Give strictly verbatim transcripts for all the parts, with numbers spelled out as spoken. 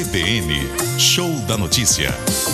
C B N, Show da Notícia.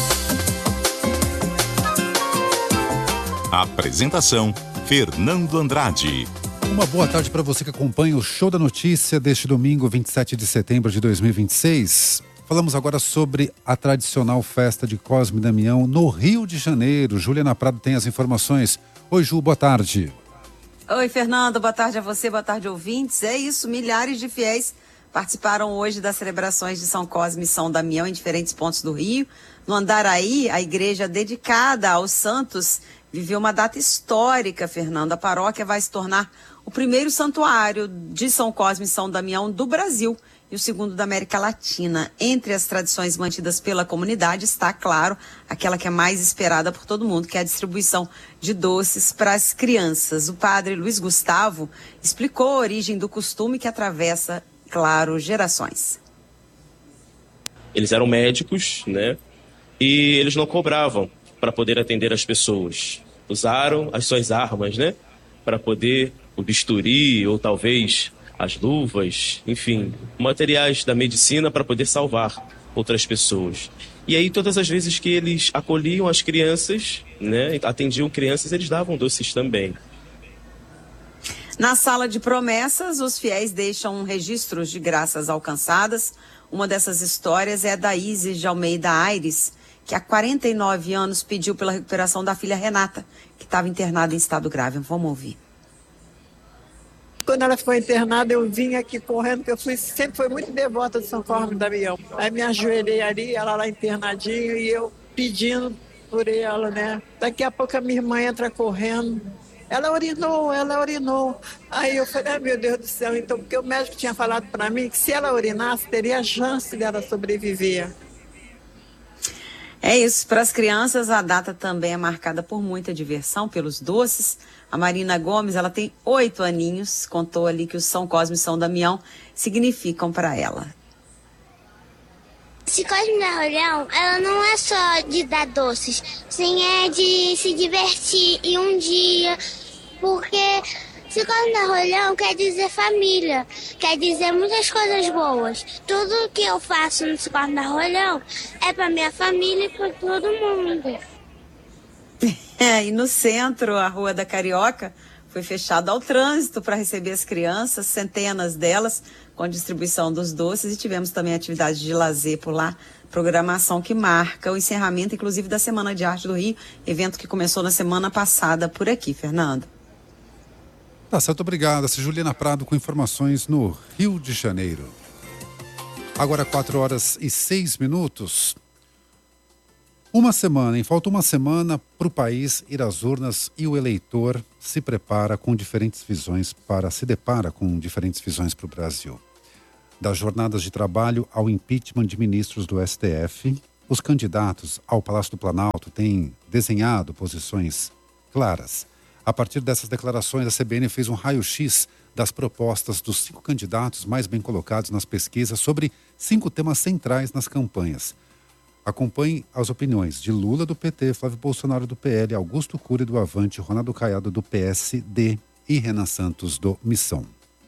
Apresentação, Fernando Andrade. Uma boa tarde para você que acompanha o Show da Notícia deste domingo, vinte e sete de setembro de dois mil e vinte e seis. Falamos agora sobre a tradicional festa de Cosme e Damião no Rio de Janeiro. Juliana Prado tem as informações. Oi, Ju, boa tarde. Oi, Fernando, boa tarde a você, boa tarde, ouvintes. É isso, milhares de fiéis participaram hoje das celebrações de São Cosme e São Damião em diferentes pontos do Rio. No Andaraí, a igreja dedicada aos santos viveu uma data histórica, Fernando. A paróquia vai se tornar o primeiro santuário de São Cosme e São Damião do Brasil e o segundo da América Latina. Entre as tradições mantidas pela comunidade está, claro, aquela que é mais esperada por todo mundo, que é a distribuição de doces para as crianças. O padre Luiz Gustavo explicou a origem do costume que atravessa, claro, gerações. Eles eram médicos, né? E eles não cobravam para poder atender as pessoas. Usaram as suas armas, né? Para poder o bisturi ou talvez as luvas, enfim, materiais da medicina para poder salvar outras pessoas. E aí todas as vezes que eles acolhiam as crianças, né? Atendiam crianças, eles davam doces também. Na sala de promessas, os fiéis deixam registros de graças alcançadas. Uma dessas histórias é a da Isis de Almeida Aires, que há quarenta e nove anos pediu pela recuperação da filha Renata, que estava internada em estado grave. Vamos ouvir. Quando ela foi internada, eu vim aqui correndo, porque eu fui, sempre fui muito devota de São Cosme e Damião. Aí me ajoelhei ali, ela lá internadinha, e eu pedindo por ela, né? Daqui a pouco a minha irmã entra correndo. Ela urinou, ela urinou. Aí eu falei, ah, meu Deus do céu, então, porque o médico tinha falado para mim que se ela urinasse, teria a chance dela sobreviver. É isso, para as crianças a data também é marcada por muita diversão, pelos doces. A Marina Gomes, ela tem oito aninhos, contou ali que o São Cosme e São Damião significam para ela. Esse Cosme da Rolhão, ela não é só de dar doces, sim, é de se divertir em um dia, porque esse Cosme da Rolhão quer dizer família, quer dizer muitas coisas boas. Tudo que eu faço no Cosme da Rolhão é para minha família e para todo mundo. É, e no centro, a Rua da Carioca foi fechada ao trânsito para receber as crianças, centenas delas, com a distribuição dos doces, e tivemos também atividade de lazer por lá, programação que marca o encerramento, inclusive, da Semana de Arte do Rio, evento que começou na semana passada por aqui, Fernando. Tá certo, obrigado. Essa é Juliana Prado com informações no Rio de Janeiro. Agora quatro horas e seis minutos. Uma semana, em falta uma semana para o país ir às urnas e o eleitor se prepara com diferentes visões para, se depara com diferentes visões para o Brasil. Das jornadas de trabalho ao impeachment de ministros do S T F, os candidatos ao Palácio do Planalto têm desenhado posições claras. A partir dessas declarações, a C B N fez um raio-x das propostas dos cinco candidatos mais bem colocados nas pesquisas sobre cinco temas centrais nas campanhas. Acompanhe as opiniões de Lula do P T, Flávio Bolsonaro do P L, Augusto Cury do Avante, Ronaldo Caiado do P S D e Renan Santos do Missão.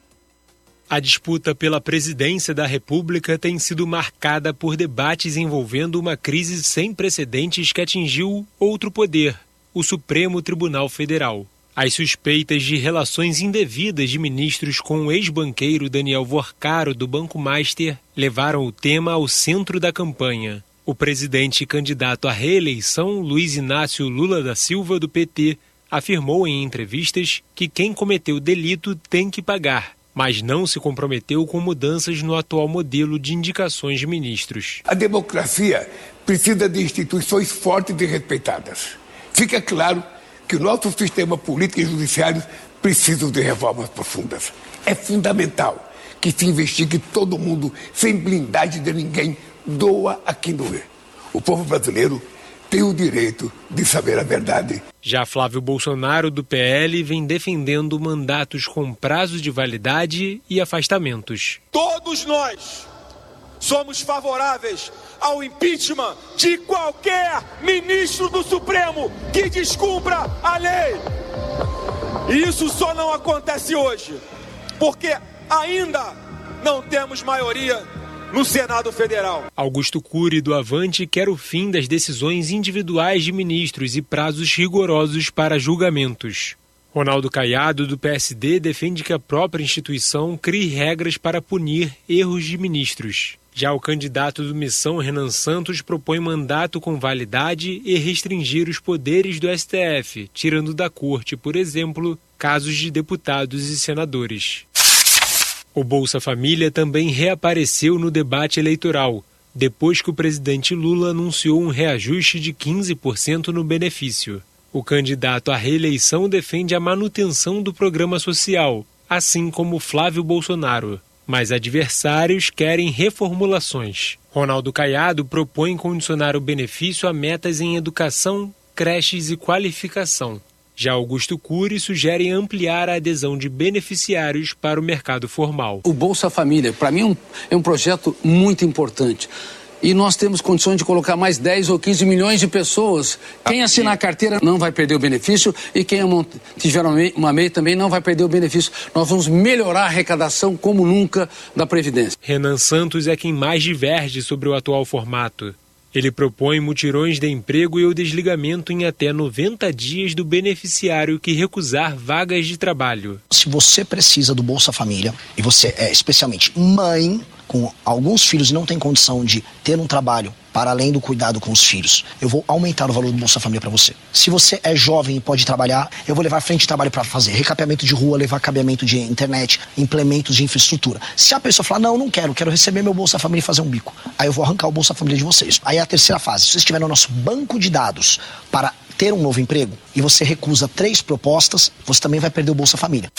A disputa pela presidência da República tem sido marcada por debates envolvendo uma crise sem precedentes que atingiu outro poder, o Supremo Tribunal Federal. As suspeitas de relações indevidas de ministros com o ex-banqueiro Daniel Vorcaro do Banco Master levaram o tema ao centro da campanha. O presidente candidato à reeleição, Luiz Inácio Lula da Silva, do P T, afirmou em entrevistas que quem cometeu delito tem que pagar, mas não se comprometeu com mudanças no atual modelo de indicações de ministros. A democracia precisa de instituições fortes e respeitadas. Fica claro que o nosso sistema político e judiciário precisam de reformas profundas. É fundamental que se investigue todo mundo, sem blindagem de ninguém, doa a quem doer. O povo brasileiro tem o direito de saber a verdade. Já Flávio Bolsonaro, do P L, vem defendendo mandatos com prazo de validade e afastamentos. Todos nós somos favoráveis ao impeachment de qualquer ministro do Supremo que descumpra a lei. E isso só não acontece hoje, porque ainda não temos maioria no Senado Federal. Augusto Cury, do Avante, quer o fim das decisões individuais de ministros e prazos rigorosos para julgamentos. Ronaldo Caiado, do P S D, defende que a própria instituição crie regras para punir erros de ministros. Já o candidato do Missão, Renan Santos, propõe mandato com validade e restringir os poderes do S T F, tirando da corte, por exemplo, casos de deputados e senadores. O Bolsa Família também reapareceu no debate eleitoral, depois que o presidente Lula anunciou um reajuste de quinze por cento no benefício. O candidato à reeleição defende a manutenção do programa social, assim como Flávio Bolsonaro. Mas adversários querem reformulações. Ronaldo Caiado propõe condicionar o benefício a metas em educação, creches e qualificação. Já Augusto Cury sugere ampliar a adesão de beneficiários para o mercado formal. O Bolsa Família, para mim, é um, é um projeto muito importante. E nós temos condições de colocar mais dez ou quinze milhões de pessoas. Quem assinar a carteira não vai perder o benefício e quem tiver uma M E I também não vai perder o benefício. Nós vamos melhorar a arrecadação como nunca da Previdência. Renan Santos é quem mais diverge sobre o atual formato. Ele propõe mutirões de emprego e o desligamento em até noventa dias do beneficiário que recusar vagas de trabalho. Se você precisa do Bolsa Família e você é especialmente mãe com alguns filhos e não tem condição de ter um trabalho para além do cuidado com os filhos, eu vou aumentar o valor do Bolsa Família para você. Se você é jovem e pode trabalhar, eu vou levar frente de trabalho para fazer recapeamento de rua, levar cabeamento de internet, implementos de infraestrutura. Se a pessoa falar, não, não quero, quero receber meu Bolsa Família e fazer um bico, aí eu vou arrancar o Bolsa Família de vocês. Aí é a terceira fase. Se você estiver no nosso banco de dados para ter um novo emprego e você recusa três propostas, você também vai perder o Bolsa Família.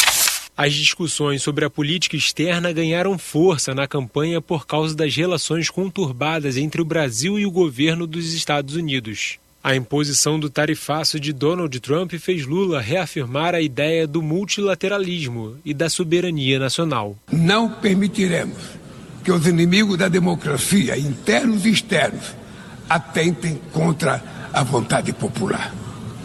As discussões sobre a política externa ganharam força na campanha por causa das relações conturbadas entre o Brasil e o governo dos Estados Unidos. A imposição do tarifaço de Donald Trump fez Lula reafirmar a ideia do multilateralismo e da soberania nacional. Não permitiremos que os inimigos da democracia, internos e externos, atentem contra a vontade popular.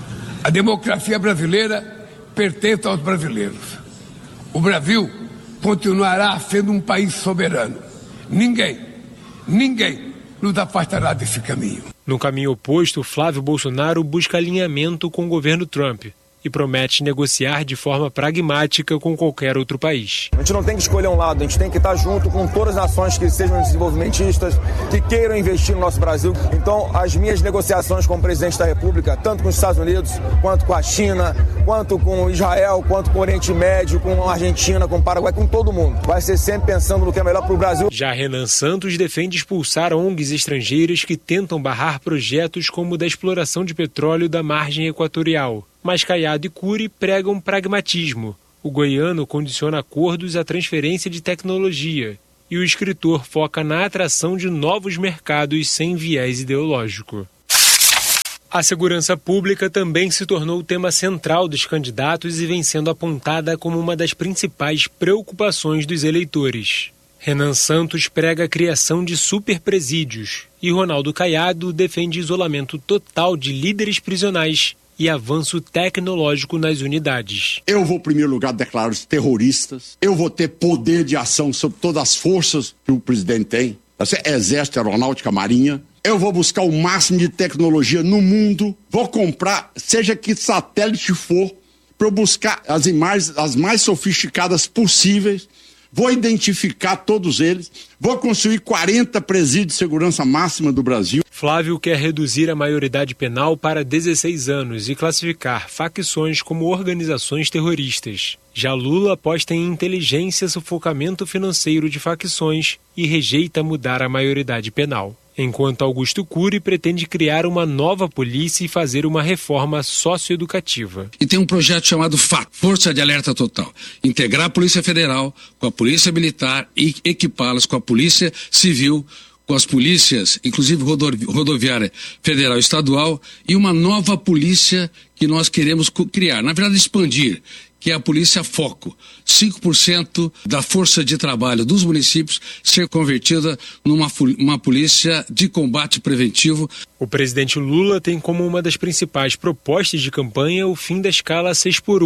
A democracia brasileira pertence aos brasileiros. O Brasil continuará sendo um país soberano. Ninguém, ninguém nos afastará desse caminho. No caminho oposto, Flávio Bolsonaro busca alinhamento com o governo Trump e promete negociar de forma pragmática com qualquer outro país. A gente não tem que escolher um lado, a gente tem que estar junto com todas as nações que sejam desenvolvimentistas, que queiram investir no nosso Brasil. Então, as minhas negociações com o presidente da República, tanto com os Estados Unidos, quanto com a China, quanto com Israel, quanto com o Oriente Médio, com a Argentina, com o Paraguai, com todo mundo, vai ser sempre pensando no que é melhor para o Brasil. Já Renan Santos defende expulsar O N Gs estrangeiras que tentam barrar projetos como o da exploração de petróleo da margem equatorial. Mas Caiado e Cury pregam pragmatismo. O goiano condiciona acordos à transferência de tecnologia e o escritor foca na atração de novos mercados sem viés ideológico. A segurança pública também se tornou o tema central dos candidatos e vem sendo apontada como uma das principais preocupações dos eleitores. Renan Santos prega a criação de superpresídios e Ronaldo Caiado defende isolamento total de líderes prisionais e avanço tecnológico nas unidades. Eu vou, em primeiro lugar, declarar os terroristas. Eu vou ter poder de ação sobre todas as forças que o presidente tem. Exército, Aeronáutica, Marinha. Eu vou buscar o máximo de tecnologia no mundo. Vou comprar, seja que satélite for, para eu buscar as imagens as mais sofisticadas possíveis. Vou identificar todos eles. Vou construir quarenta presídios de segurança máxima do Brasil. Flávio quer reduzir a maioridade penal para dezesseis anos e classificar facções como organizações terroristas. Já Lula aposta em inteligência e sufocamento financeiro de facções e rejeita mudar a maioridade penal. Enquanto Augusto Cury pretende criar uma nova polícia e fazer uma reforma socioeducativa. E tem um projeto chamado FAT, Força de Alerta Total. Integrar a Polícia Federal com a Polícia Militar e equipá-las com a Polícia Civil, com as polícias, inclusive rodoviária federal e estadual, e uma nova polícia que nós queremos criar, na verdade expandir, que é a Polícia Foco. cinco por cento da força de trabalho dos municípios ser convertida numa uma polícia de combate preventivo. O presidente Lula tem como uma das principais propostas de campanha o fim da escala seis por um.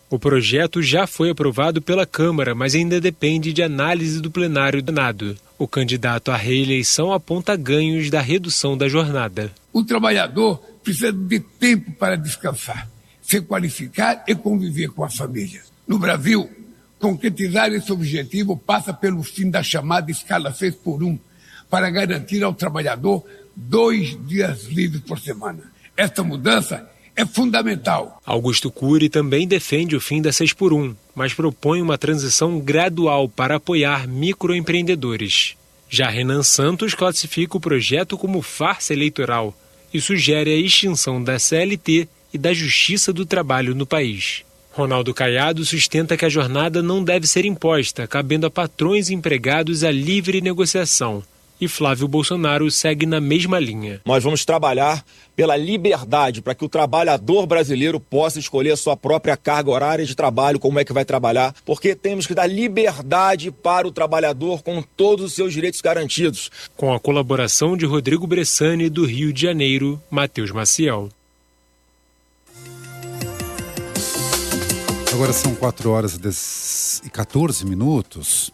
O projeto já foi aprovado pela Câmara, mas ainda depende de análise do plenário do Senado. O candidato à reeleição aponta ganhos da redução da jornada. O trabalhador precisa de tempo para descansar, se qualificar e conviver com a família. No Brasil, concretizar esse objetivo passa pelo fim da chamada escala seis por um, para garantir ao trabalhador dois dias livres por semana. Esta mudança é fundamental. Augusto Cury também defende o fim da seis por um, mas propõe uma transição gradual para apoiar microempreendedores. Já Renan Santos classifica o projeto como farsa eleitoral e sugere a extinção da C L T e da Justiça do Trabalho no país. Ronaldo Caiado sustenta que a jornada não deve ser imposta, cabendo a patrões e empregados a livre negociação. E Flávio Bolsonaro segue na mesma linha. Nós vamos trabalhar pela liberdade, para que o trabalhador brasileiro possa escolher a sua própria carga horária de trabalho, como é que vai trabalhar, porque temos que dar liberdade para o trabalhador com todos os seus direitos garantidos. Com a colaboração de Rodrigo Bressani, do Rio de Janeiro, Matheus Maciel. Agora são quatro horas e quatorze minutos.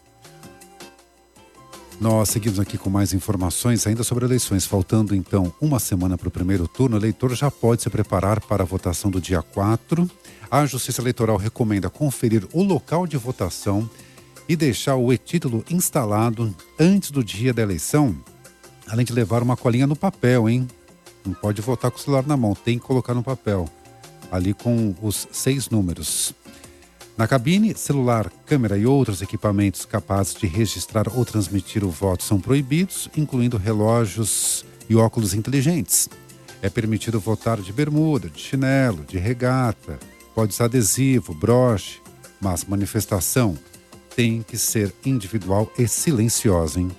Nós seguimos aqui com mais informações ainda sobre eleições. Faltando então uma semana para o primeiro turno, o eleitor já pode se preparar para a votação do dia quatro. A Justiça Eleitoral recomenda conferir o local de votação e deixar o e-título instalado antes do dia da eleição, além de levar uma colinha no papel, hein? Não pode votar com o celular na mão, tem que colocar no papel, ali com os seis números. Na cabine, celular, câmera e outros equipamentos capazes de registrar ou transmitir o voto são proibidos, incluindo relógios e óculos inteligentes. É permitido votar de bermuda, de chinelo, de regata, pode usar adesivo, broche, mas manifestação tem que ser individual e silenciosa, hein?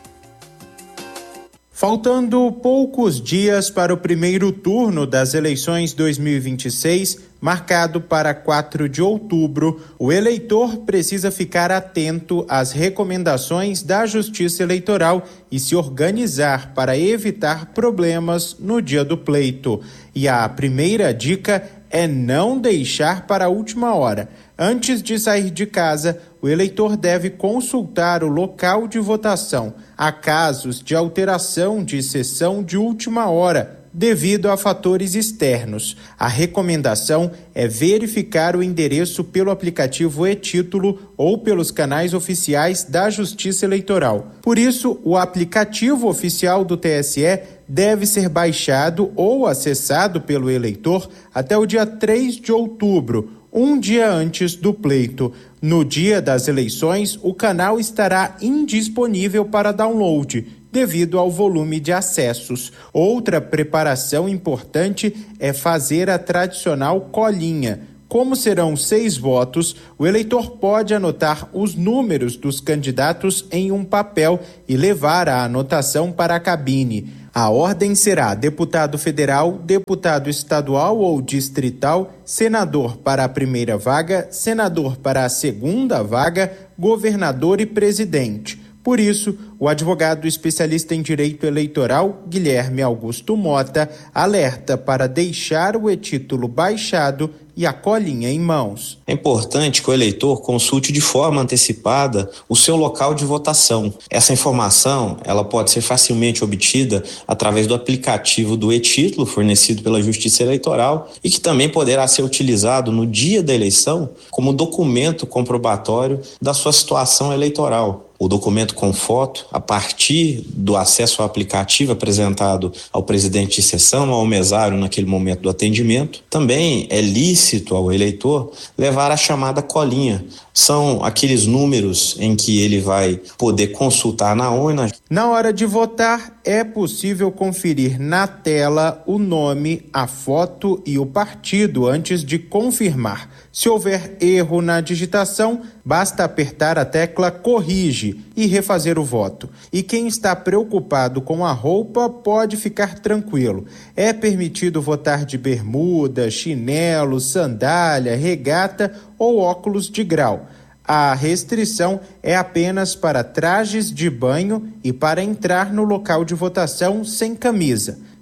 Faltando poucos dias para o primeiro turno das eleições dois mil e vinte e seis, marcado para quatro de outubro, o eleitor precisa ficar atento às recomendações da Justiça Eleitoral e se organizar para evitar problemas no dia do pleito. E a primeira dica é não deixar para a última hora. Antes de sair de casa, o eleitor deve consultar o local de votação. Há casos de alteração de sessão de última hora, devido a fatores externos. A recomendação é verificar o endereço pelo aplicativo e-Título ou pelos canais oficiais da Justiça Eleitoral. Por isso, o aplicativo oficial do T S E deve ser baixado ou acessado pelo eleitor até o dia três de outubro, um dia antes do pleito. No dia das eleições, o canal estará indisponível para download, devido ao volume de acessos. Outra preparação importante é fazer a tradicional colinha. Como serão seis votos, o eleitor pode anotar os números dos candidatos em um papel e levar a anotação para a cabine. A ordem será deputado federal, deputado estadual ou distrital, senador para a primeira vaga, senador para a segunda vaga, governador e presidente. Por isso, o advogado especialista em direito eleitoral, Guilherme Augusto Mota, alerta para deixar o e-título baixado e a colinha em mãos. É importante que o eleitor consulte de forma antecipada o seu local de votação. Essa informação ela pode ser facilmente obtida através do aplicativo do e-título fornecido pela Justiça Eleitoral e que também poderá ser utilizado no dia da eleição como documento comprobatório da sua situação eleitoral. O documento com foto, a partir do acesso ao aplicativo apresentado ao presidente de sessão, ao mesário naquele momento do atendimento, também é lícito ao eleitor levar a chamada colinha. São aqueles números em que ele vai poder consultar na urna. Na hora de votar, é possível conferir na tela o nome, a foto e o partido antes de confirmar. Se houver erro na digitação, basta apertar a tecla corrige e refazer o voto. E quem está preocupado com a roupa pode ficar tranquilo. É permitido votar de bermuda, chinelo, sandália, regata ou óculos de grau. A restrição é apenas para trajes de banho e para entrar no local de votação sem camisa.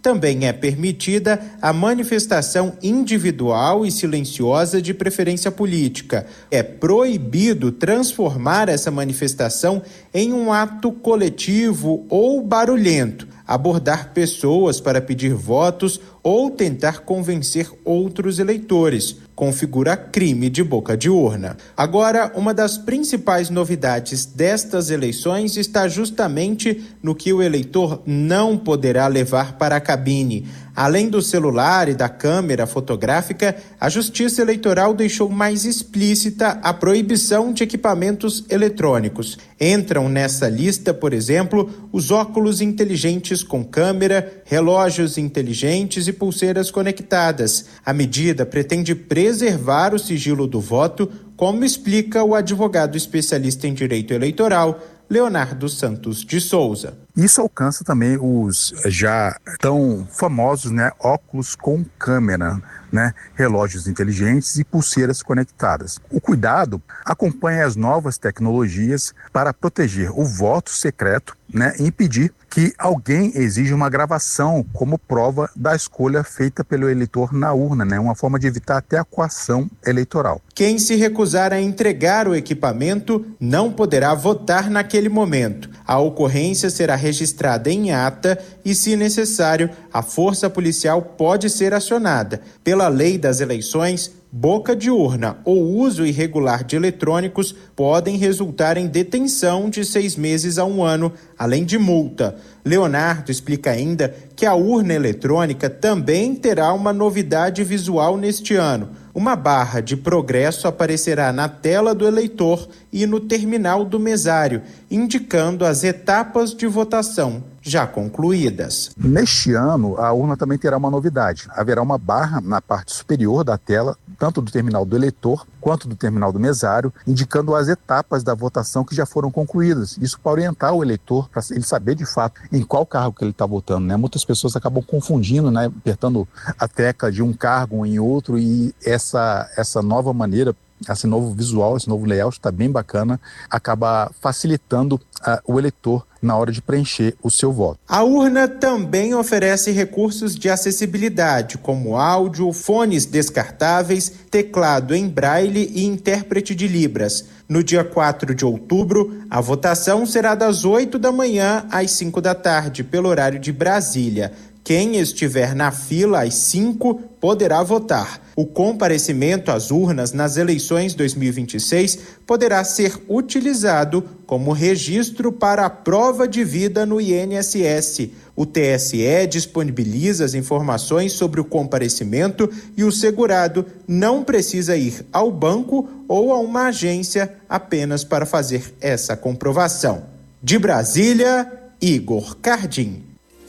Também é permitida a manifestação individual e silenciosa de preferência política. É proibido transformar essa manifestação em um ato coletivo ou barulhento, abordar pessoas para pedir votos ou tentar convencer outros eleitores. Configura crime de boca de urna. Agora, uma das principais novidades destas eleições está justamente no que o eleitor não poderá levar para a cabine. Além do celular e da câmera fotográfica, a Justiça Eleitoral deixou mais explícita a proibição de equipamentos eletrônicos. Entram nessa lista, por exemplo, os óculos inteligentes com câmera, relógios inteligentes e pulseiras conectadas. A medida pretende preservar o sigilo do voto, como explica o advogado especialista em direito eleitoral, Leonardo Santos de Souza. Isso alcança também os já tão famosos, né, óculos com câmera, né, relógios inteligentes e pulseiras conectadas. O cuidado acompanha as novas tecnologias para proteger o voto secreto, né, e impedir que alguém exija uma gravação como prova da escolha feita pelo eleitor na urna, né, uma forma de evitar até a coação eleitoral. Quem se recusar a entregar o equipamento não poderá votar naquele momento. A ocorrência será registrada em ata e, se necessário, a força policial pode ser acionada. Pela lei das eleições, boca de urna ou uso irregular de eletrônicos podem resultar em detenção de seis meses a um ano, além de multa. Leonardo explica ainda que a urna eletrônica também terá uma novidade visual neste ano. Uma barra de progresso aparecerá na tela do eleitor e no terminal do mesário, indicando as etapas de votação já concluídas. Neste ano, a urna também terá uma novidade. Haverá uma barra na parte superior da tela, tanto do terminal do eleitor quanto do terminal do mesário, indicando as etapas da votação que já foram concluídas. Isso para orientar o eleitor, para ele saber de fato em qual cargo que ele está votando, né? Muitas pessoas acabam confundindo, né? Apertando a tecla de um cargo em outro, e essa, essa nova maneira, esse novo visual, esse novo layout está bem bacana, acaba facilitando uh, o eleitor na hora de preencher o seu voto. A urna também oferece recursos de acessibilidade, como áudio, fones descartáveis, teclado em braille e intérprete de libras. No dia quatro de outubro, a votação será das oito da manhã às cinco da tarde, pelo horário de Brasília. Quem estiver na fila às cinco poderá votar. O comparecimento às urnas nas eleições dois mil e vinte e seis poderá ser utilizado como registro para a prova de vida no I N S S. O T S E disponibiliza as informações sobre o comparecimento e o segurado não precisa ir ao banco ou a uma agência apenas para fazer essa comprovação. De Brasília, Igor Cardim.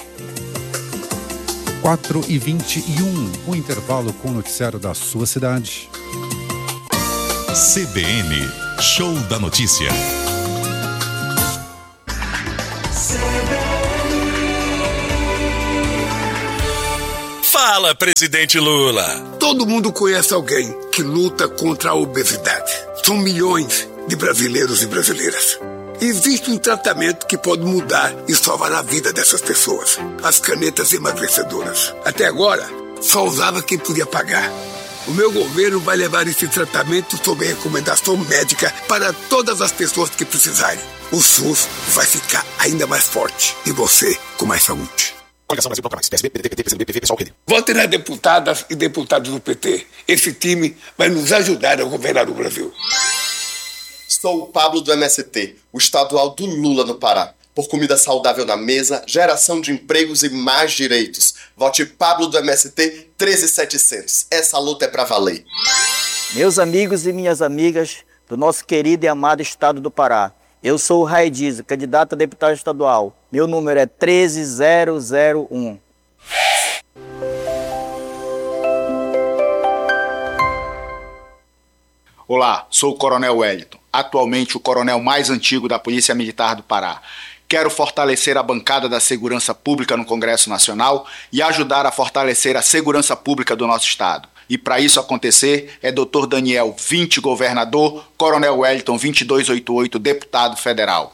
quatro e vinte e um, o intervalo com o noticiário da sua cidade. C B N, Show da Notícia. Fala, presidente Lula. Todo mundo conhece alguém que luta contra a obesidade. São milhões de brasileiros e brasileiras. Existe um tratamento que pode mudar e salvar a vida dessas pessoas. As canetas emagrecedoras. Até agora, só usava quem podia pagar. O meu governo vai levar esse tratamento sob recomendação médica para todas as pessoas que precisarem. O SUS vai ficar ainda mais forte e você com mais saúde. Votem nas deputadas e deputados do P T. Esse time vai nos ajudar a governar o Brasil. Sou o Pablo do M S T, o estadual do Lula no Pará. Por comida saudável na mesa, geração de empregos e mais direitos. Vote Pablo do M S T treze mil e setecentos. Essa luta é pra valer. Meus amigos e minhas amigas do nosso querido e amado estado do Pará. Eu sou o Raidiza, candidato a deputado estadual. Meu número é treze mil um. Olá, sou o Coronel Wellington, atualmente o coronel mais antigo da Polícia Militar do Pará. Quero fortalecer a bancada da segurança pública no Congresso Nacional e ajudar a fortalecer a segurança pública do nosso estado. E para isso acontecer, é doutor Daniel, vinte, governador, Coronel Wellington, vinte e dois oitenta e oito, deputado federal.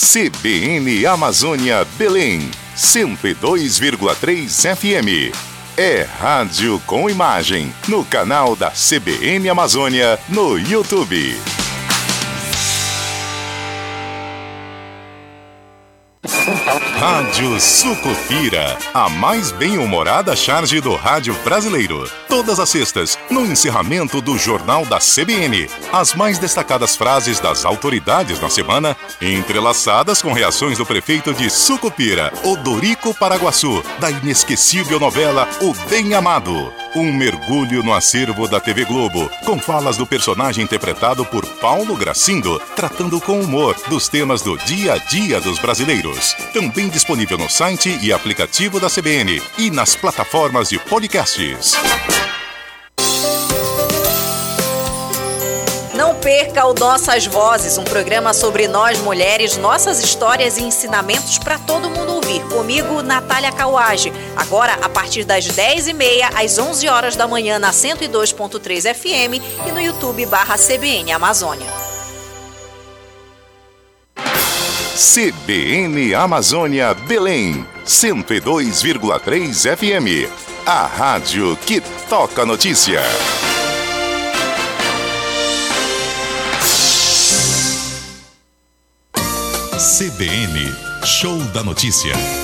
C B N Amazônia Belém, cento e dois vírgula três F M. É rádio com imagem, no canal da C B N Amazônia, no YouTube. Rádio Sucupira, a mais bem-humorada charge do rádio brasileiro. Todas as sextas, no encerramento do Jornal da C B N. As mais destacadas frases das autoridades na semana, entrelaçadas com reações do prefeito de Sucupira, Odorico Paraguaçu, da inesquecível novela O Bem Amado. Um mergulho no acervo da T V Globo, com falas do personagem interpretado por Paulo Gracindo, tratando com humor dos temas do dia a dia dos brasileiros. Também disponível no site e aplicativo da C B N e nas plataformas de podcasts. Não perca o Nossas Vozes, um programa sobre nós mulheres, nossas histórias e ensinamentos para todo mundo ouvir. Comigo, Natália Kawage. Agora, a partir das dez e meia, às onze horas da manhã, na cento e dois ponto três F M e no YouTube barra C B N Amazônia. C B N Amazônia Belém, cento e dois vírgula três F M. A rádio que toca notícia. C B N Show da Notícia.